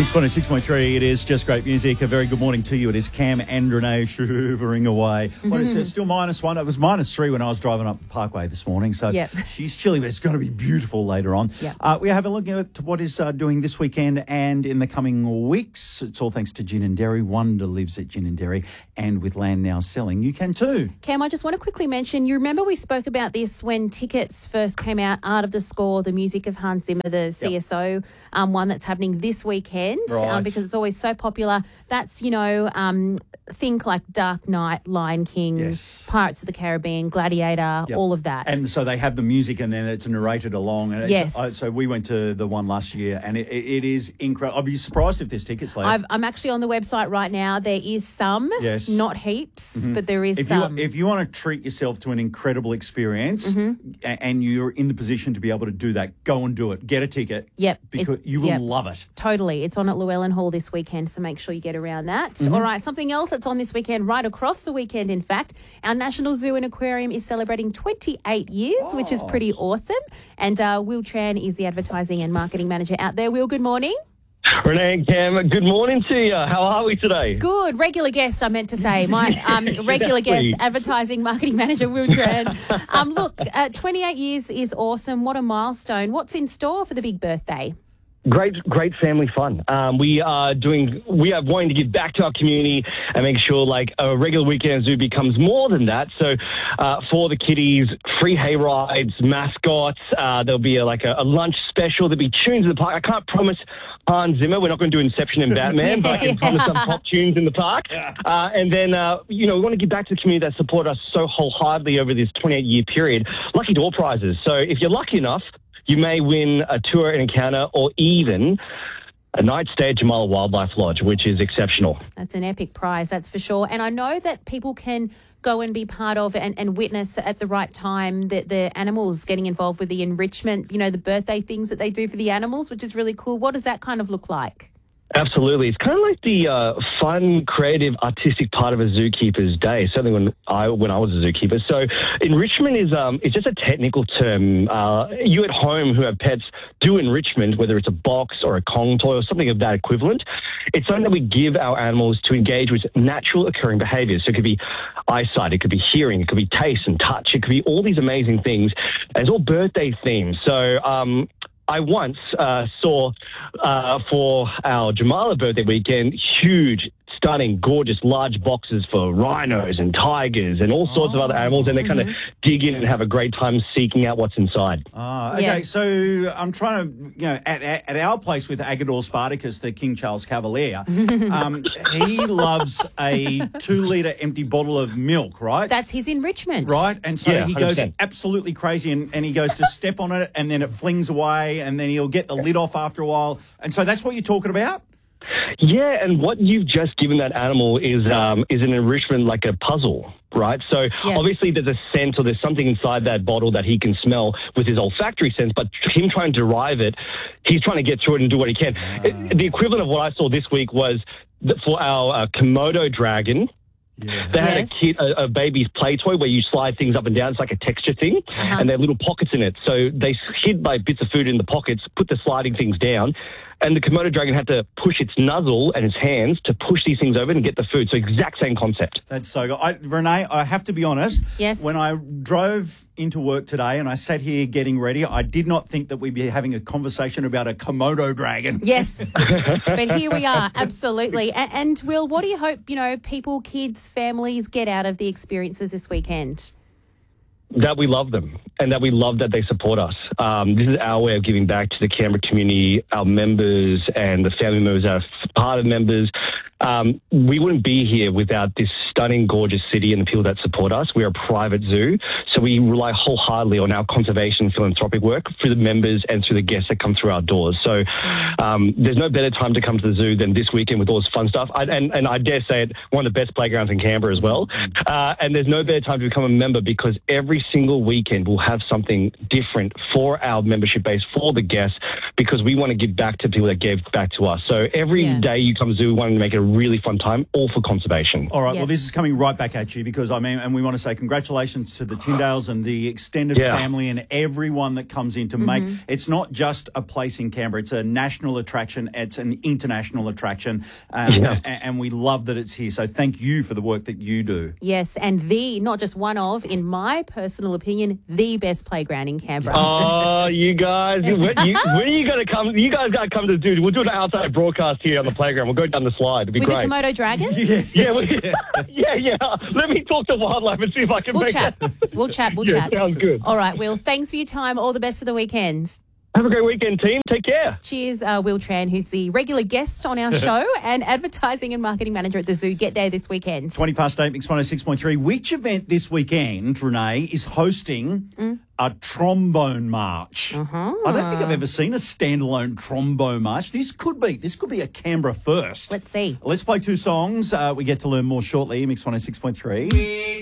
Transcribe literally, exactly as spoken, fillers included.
six one oh six point three, it is just great music. A very good morning to you. It is Cam and Renee shivering away. What is it? Still minus one. It was minus three when I was driving up the Parkway this morning. So yep. she's chilly, but it's going to be beautiful later on. Yep. Uh, we have a look at what is uh, doing this weekend and in the coming weeks. It's all thanks to Gin and Dairy. Wonder lives at Gin and Dairy, and with land now selling, you can too. Cam, I just want to quickly mention, you remember we spoke about this when tickets first came out, Art of the Score, the music of Hans Zimmer, the C S O yep. um, one that's happening this weekend. Right. Um, because it's always so popular. That's, you know, um, think like Dark Knight, Lion King, yes. Pirates of the Caribbean, Gladiator, yep. all of that. And so they have the music and then it's narrated along. And it's, yes. uh, so we went to the one last year and it, it, it is incredible. I'll be surprised if there's tickets left. I've, I'm actually on the website right now. There is some, yes. not heaps, mm-hmm. but there is if some. You, if you want to treat yourself to an incredible experience mm-hmm. and you're in the position to be able to do that, go and do it. Get a ticket. Yep. Because it's, you will yep. love it. Totally. It's on at Llewellyn Hall this weekend, so make sure you get around that. Mm-hmm. All right, something else that's on this weekend, right across the weekend, in fact, our National Zoo and Aquarium is celebrating twenty-eight years, oh. which is pretty awesome. And uh, Will Tran is the advertising and marketing manager out there. Will, good morning. Renee and Cam, good morning to you. How are we today? Good. Regular guest, I meant to say. My um, regular guest, advertising marketing manager, Will Tran. um, look, uh, twenty-eight years is awesome. What a milestone. What's in store for the big birthday? Great, great family fun. Um, we are doing, we are wanting to give back to our community and make sure like a regular weekend zoo becomes more than that. So uh, for the kiddies, free hay rides, mascots, uh, there'll be a, like a, a lunch special. There'll be tunes in the park. I can't promise Hans Zimmer. We're not going to do Inception and Batman, yeah. but I can promise some pop tunes in the park. Uh, and then, uh, you know, we want to give back to the community that support us so wholeheartedly over this twenty-eight year period. Lucky door prizes. So if you're lucky enough, you may win a tour and encounter or even a night stay at Jamala Wildlife Lodge, which is exceptional. That's an epic prize, that's for sure. And I know that people can go and be part of and, and witness at the right time the, the animals getting involved with the enrichment, you know, the birthday things that they do for the animals, which is really cool. What does that kind of look like? Absolutely. It's kind of like the uh, fun, creative, artistic part of a zookeeper's day, certainly when I when I was a zookeeper. So enrichment is um, it's just a technical term. Uh, you at home who have pets do enrichment, whether it's a box or a Kong toy or something of that equivalent. It's something that we give our animals to engage with natural occurring behaviours. So it could be eyesight, it could be hearing, it could be taste and touch. It could be all these amazing things. And it's all birthday themed. So um I once uh, saw uh, for our Jamala birthday weekend, huge, stunning, gorgeous, large boxes for rhinos and tigers and all sorts oh. of other animals, and they mm-hmm. kind of dig in and have a great time seeking out what's inside. Oh, okay, yeah. so I'm trying to, you know, at, at, at our place with Agador Spartacus, the King Charles Cavalier, um, he loves a two-litre empty bottle of milk, right? That's his enrichment. Right, and so yeah, he one hundred goes percent. absolutely crazy and, and he goes to step on it and then it flings away and then he'll get the lid off after a while. And so that's what you're talking about? Yeah, and what you've just given that animal is um, is an enrichment like a puzzle, right? So yeah. obviously there's a sense or there's something inside that bottle that he can smell with his olfactory sense, but him trying to derive it, he's trying to get through it and do what he can. Ah. It, the equivalent of what I saw this week was that for our uh, Komodo dragon, yeah. They had yes. a, kid, a, a baby's play toy where you slide things up and down. It's like a texture thing, uh-huh. and there are little pockets in it. So they hid like bits of food in the pockets, put the sliding things down, and the Komodo dragon had to push its nuzzle and its hands to push these things over and get the food. So exact same concept. That's so good. I, Renee, I have to be honest. Yes. When I drove into work today and I sat here getting ready, I did not think that we'd be having a conversation about a Komodo dragon. Yes, but here we are, absolutely. And, and Will, what do you hope, you know, people, kids, families get out of the experiences this weekend? That we love them and that we love that they support us. Um, this is our way of giving back to the Canberra community, our members and the family members, our part of members. Um, we wouldn't be here without this stunning, gorgeous city and the people that support us. We're a private zoo, so we rely wholeheartedly on our conservation philanthropic work through the members and through the guests that come through our doors. So um, there's no better time to come to the zoo than this weekend with all this fun stuff. I, and, and I dare say it, one of the best playgrounds in Canberra as well. Uh, and there's no better time to become a member because every single weekend we'll have something different for our membership base, for the guests, because we want to give back to people that gave back to us. So every yeah. day you come to the zoo, we want to make it a really fun time, all for conservation. All right, Yeah. well, this is coming right back at you because, I mean, and we want to say congratulations to the Tyndales and the extended Yeah. family and everyone that comes in to make, it's not just a place in Canberra, it's a national attraction, it's an international attraction, um, Yeah. and, and we love that it's here. So thank you for the work that you do. Yes, and the, not just one of, in my personal opinion, the best playground in Canberra. Oh, you guys, when, you, when are you going to come? You guys got to come to do, we'll do an outside broadcast here on the playground. We'll go down the slide. It'll be With great. the Komodo dragons? Yeah, we, yeah, yeah. Let me talk to Wildlife and see if I can We'll make chat. that. We'll chat. We'll Yeah, chat. sounds good. All right, Will, thanks for your time. All the best for the weekend. Have a great weekend, team. Take care. Cheers, uh, Will Tran, who's the regular guest on our show and advertising and marketing manager at the Zoo. Get Day this weekend. twenty past eight, Mix one oh six point three. Which event this weekend, Renee, is hosting Mm. a trombone march? Uh-huh. I don't think I've ever seen a standalone trombone march. This could be, this could be a Canberra first. Let's see. Let's play two songs. Uh, we get to learn more shortly. Mix one oh six point three.